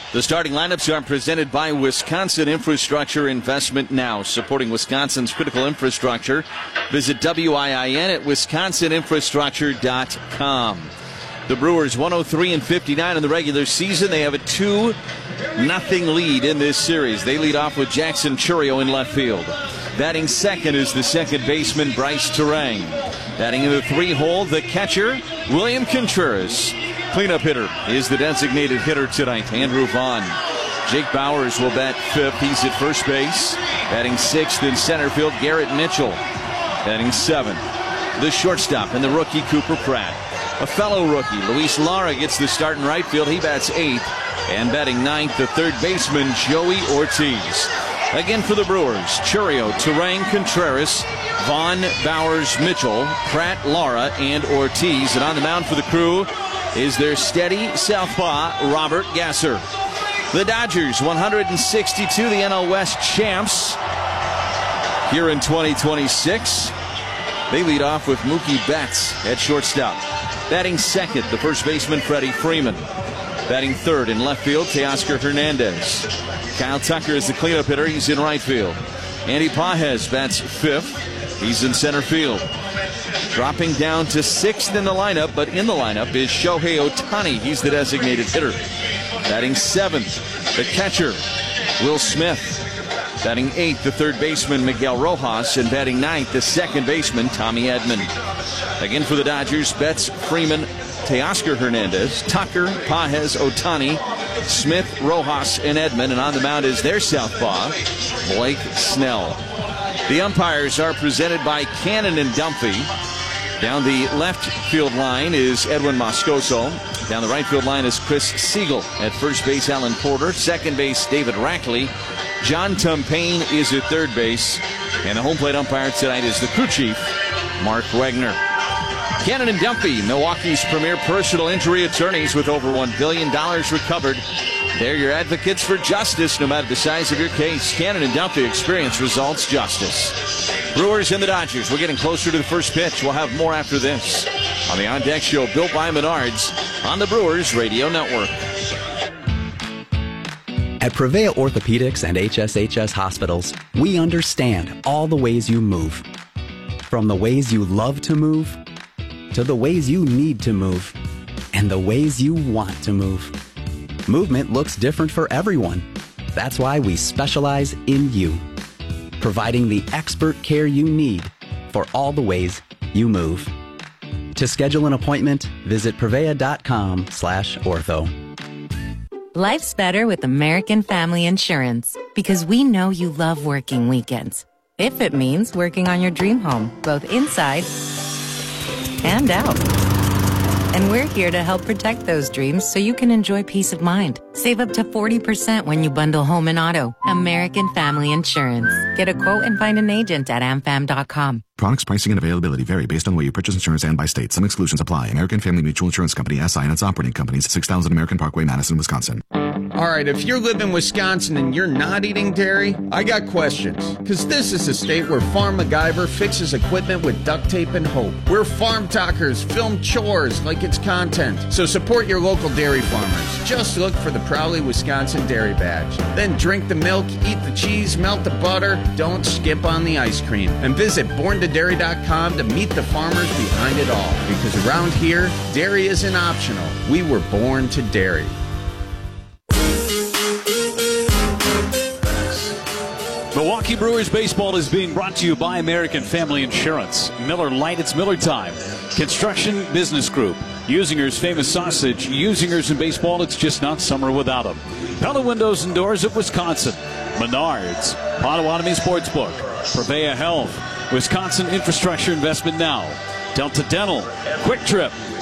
The starting lineups are presented by Wisconsin Infrastructure Investment Now, supporting Wisconsin's critical infrastructure. Visit WIIN at wisconsininfrastructure.com. The Brewers 103-59 in the regular season. They have a 2-0 lead in this series. They lead off with Jackson Chourio in left field. Batting second is the second baseman Bryce Turang. Batting in the 3-hole, the catcher William Contreras. Cleanup hitter is the designated hitter tonight, Andrew Vaughn. Jake Bowers will bat fifth. He's at first base. Batting sixth in center field, Garrett Mitchell. Batting seventh, the shortstop and the rookie Cooper Pratt. A fellow rookie, Luis Lara, gets the start in right field. He bats eighth. And batting ninth, the third baseman Joey Ortiz. Again for the Brewers, Chourio, Turang, Contreras, Vaughn, Bowers, Mitchell, Pratt, Lara, and Ortiz. And on the mound for the Crew is their steady southpaw, Robert Gasser. The Dodgers, 162, the NL West champs here in 2026. They lead off with Mookie Betts at shortstop. Batting second, the first baseman, Freddie Freeman. Batting third in left field, Teoscar Hernandez. Kyle Tucker is the cleanup hitter. He's in right field. Andy Pages bats fifth. He's in center field. Dropping down to sixth in the lineup, but in the lineup is Shohei Ohtani. He's the designated hitter. Batting seventh, the catcher, Will Smith. Batting eighth, the third baseman, Miguel Rojas. And batting ninth, the second baseman, Tommy Edman. Again for the Dodgers, Betts, Freeman, Teoscar Hernandez, Tucker, Pages, Ohtani, Smith, Rojas, and Edman. And on the mound is their southpaw, Blake Snell. The umpires are presented by Cannon and Dunphy. Down the left field line is Edwin Moscoso. Down the right field line is Chris Siegel. At first base, Alan Porter. Second base, David Rackley. John Tumpain is at third base. And the home plate umpire tonight is the crew chief, Mark Wagner. Cannon and Dunphy, Milwaukee's premier personal injury attorneys with over $1 billion recovered. They're your advocates for justice, no matter the size of your case. Cannon and Dunphy, experience results justice. Brewers and the Dodgers, we're getting closer to the first pitch. We'll have more after this on the On Deck Show, built by Menards, on the Brewers Radio Network. At Prevea Orthopedics and HSHS Hospitals, we understand all the ways you move. From the ways you love to move, to the ways you need to move, and the ways you want to move. Movement looks different for everyone. That's why we specialize in you, providing the expert care you need for all the ways you move. To schedule an appointment, visit prevea.com/ortho. Life's better with American Family Insurance because we know you love working weekends. If it means working on your dream home, both inside and out. And we're here to help protect those dreams so you can enjoy peace of mind. Save up to 40% when you bundle home and auto. American Family Insurance. Get a quote and find an agent at amfam.com. Products, pricing, and availability vary based on where you purchase insurance and by state. Some exclusions apply. American Family Mutual Insurance Company, SI, and its operating companies, 6000 American Parkway, Madison, Wisconsin. All right, if you live in Wisconsin and you're not eating dairy, I got questions. Because this is a state where Farm MacGyver fixes equipment with duct tape and hope. Where farm talkers film chores like it's content. So support your local dairy farmers. Just look for the Proudly Wisconsin Dairy Badge. Then drink the milk, eat the cheese, melt the butter. Don't skip on the ice cream. And visit borntodairy.com to meet the farmers behind it all. Because around here, dairy isn't optional. We were born to dairy. Milwaukee Brewers baseball is being brought to you by American Family Insurance. Miller Lite, it's Miller time. Construction Business Group. Usinger's famous sausage. Usinger's in baseball, it's just not summer without them. Pella Windows and Doors of Wisconsin. Menards. Potawatomi Sportsbook. Prevea Health. Wisconsin Infrastructure Investment Now. Delta Dental. Quick Trip.